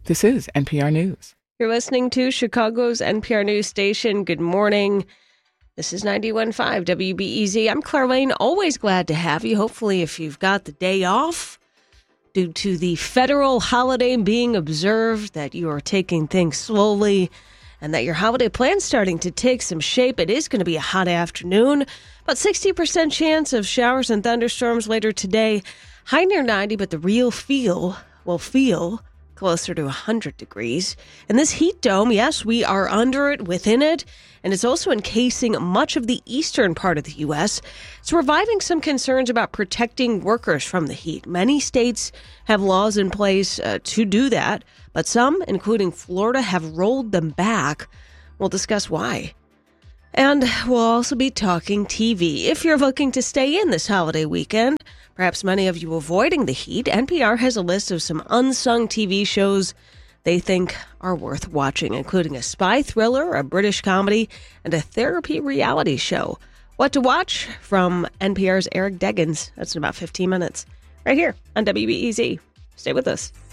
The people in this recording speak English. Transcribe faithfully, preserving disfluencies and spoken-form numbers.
This is N P R News. You're listening to Chicago's N P R News Station. Good morning. This is ninety-one point five W B E Z. I'm Claire Lane. Always glad to have you. Hopefully, if you've got the day off due to the federal holiday being observed, that you are taking things slowly and that your holiday plan's starting to take some shape. It is going to be a hot afternoon. About sixty percent chance of showers and thunderstorms later today. High near ninety, but the real feel will feel closer to one hundred degrees. And this heat dome, yes, we are under it, within it, and it's also encasing much of the eastern part of the U S. It's reviving some concerns about protecting workers from the heat. Many states have laws in place uh, to do that, but some, including Florida, have rolled them back. We'll discuss why. And we'll also be talking T V. If you're looking to stay in this holiday weekend, perhaps many of you avoiding the heat, N P R has a list of some unsung T V shows they think are worth watching, including a spy thriller, a British comedy, and a therapy reality show. What to watch from N P R's Eric Deggans. That's in about fifteen minutes. Right here on W B E Z. Stay with us.